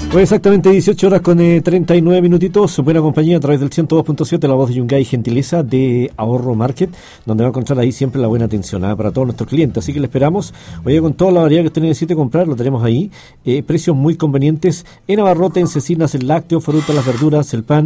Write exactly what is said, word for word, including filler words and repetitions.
Pues exactamente dieciocho horas con eh, treinta y nueve minutitos, su buena compañía a través del ciento dos punto siete, la voz de Yungay, gentileza de Ahorro Market, donde va a encontrar ahí siempre la buena atención ¿eh? para todos nuestros clientes, así que le esperamos. Oye, con toda la variedad que usted necesite comprar, lo tenemos ahí, eh, precios muy convenientes en abarrotes, en cecinas, el lácteo, frutas, las verduras, el pan,